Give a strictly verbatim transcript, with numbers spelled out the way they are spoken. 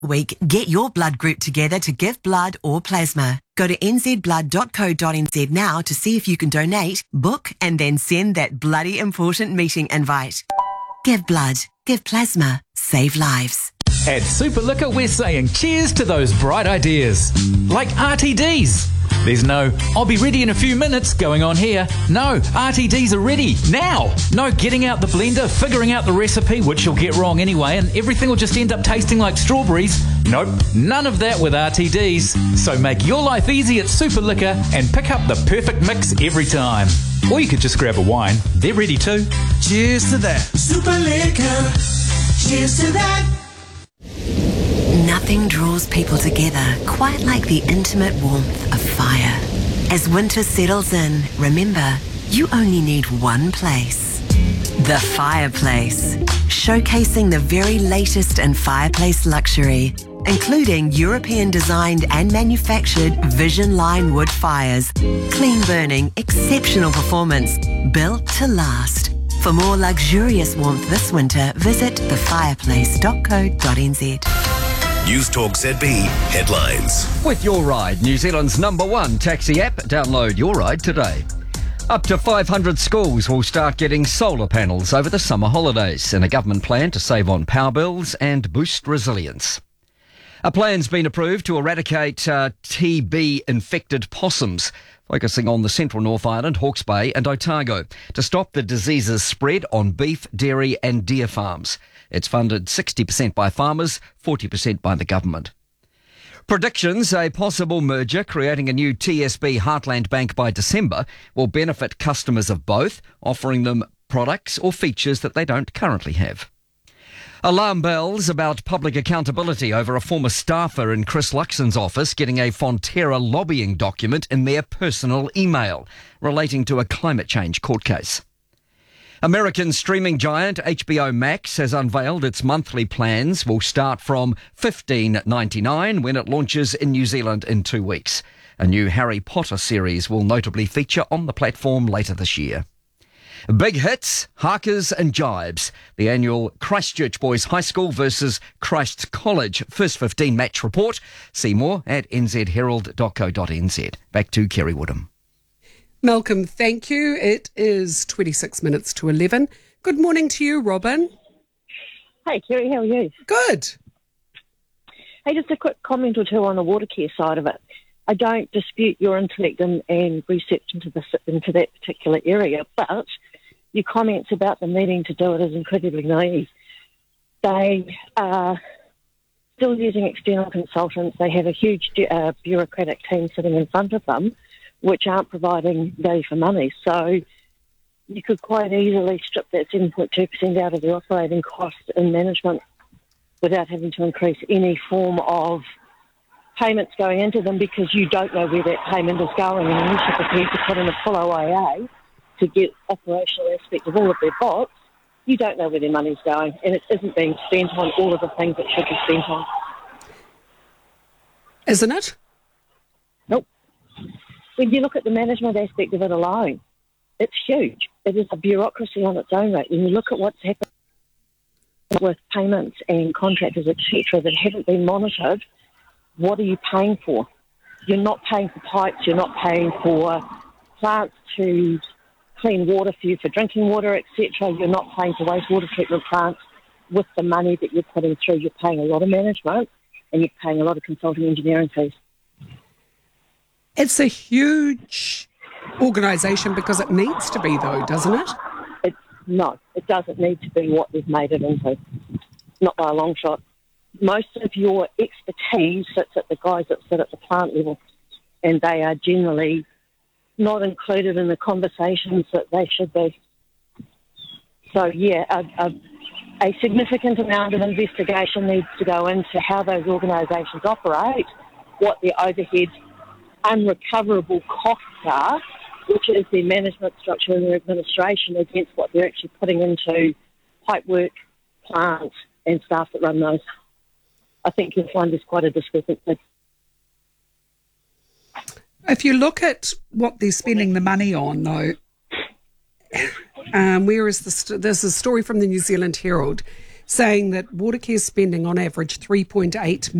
Week, get your blood group together to give blood or plasma. Go to n z blood dot co dot n z now to see if you can donate, book, and then send that bloody important meeting invite. Give blood, give plasma, save lives. At Superliquor, we're saying cheers to those bright ideas. Like R T Ds. There's no, I'll be ready in a few minutes going on here. No, R T Ds are ready now. No getting out the blender, figuring out the recipe, which you'll get wrong anyway, and everything will just end up tasting like strawberries. Nope, none of that with R T Ds. So make your life easy at Superliquor and pick up the perfect mix every time. Or you could just grab a wine. They're ready too. Cheers to that. Superliquor. Cheers to that. Nothing draws people together quite like the intimate warmth of fire. As winter settles in, remember, you only need one place. The Fireplace, showcasing the very latest in fireplace luxury, including European-designed and manufactured Vision Line wood fires, clean-burning, exceptional performance, built to last. For more luxurious warmth this winter, visit the fireplace dot co dot n z. News Talk Z B headlines. With Your Ride, New Zealand's number one taxi app. Download Your Ride today. Up to five hundred schools will start getting solar panels over the summer holidays in a government plan to save on power bills and boost resilience. A plan's been approved to eradicate uh, T B-infected possums, focusing on the central North Island, Hawke's Bay and Otago, to stop the disease's spread on beef, dairy and deer farms. It's funded sixty percent by farmers, forty percent by the government. Predictions: a possible merger creating a new T S B Heartland Bank by December will benefit customers of both, offering them products or features that they don't currently have. Alarm bells about public accountability over a former staffer in Chris Luxon's office getting a Fonterra lobbying document in their personal email relating to a climate change court case. American streaming giant H B O Max has unveiled its monthly plans will start from fifteen ninety-nine when it launches in New Zealand in two weeks. A new Harry Potter series will notably feature on the platform later this year. Big hits, Harkers and Jibes. The annual Christchurch Boys High School versus Christ College First fifteen match report. See more at n z herald dot co dot n z. Back to Kerry Woodham. Malcolm, thank you. It is twenty-six minutes to eleven. Good morning to you, Robin. Hey, Kerry, how are you? Good. Hey, just a quick comment or two on the water care side of it. I don't dispute your intellect and, and research into, the, into that particular area, but your comments about them needing to do it is incredibly naive. They are still using external consultants. They have a huge uh, bureaucratic team sitting in front of them, which aren't providing value for money. So you could quite easily strip that seven point two percent out of the operating cost in management without having to increase any form of payments going into them, because you don't know where that payment is going, and unless you're prepared to put in a full O A A to get operational aspect of all of their bots, you don't know where their money's going, and it isn't being spent on all of the things it should be spent on. Isn't it? Nope. When you look at the management aspect of it alone, it's huge. It is a bureaucracy on its own right. When you look at what's happened with payments and contractors, et cetera, that haven't been monitored, what are you paying for? You're not paying for pipes, you're not paying for plants to clean water for you for drinking water, et cetera. You're not paying for wastewater treatment plants with the money that you're putting through. You're paying a lot of management and you're paying a lot of consulting engineering fees. It's a huge organisation because it needs to be, though, doesn't it? It? No, it doesn't need to be what they've made it into. Not by a long shot. Most of your expertise sits at the guys that sit at the plant level, and they are generally not included in the conversations that they should be. So, yeah, a, a, a significant amount of investigation needs to go into how those organisations operate, what their overhead unrecoverable costs are, which is their management structure and their administration, against what they're actually putting into pipe work, plants and staff that run those. I think you'll find there's quite a discrepancy. If you look at what they're spending the money on, though, um, where is the st- there's a story from the New Zealand Herald saying that Watercare spending on average three point eight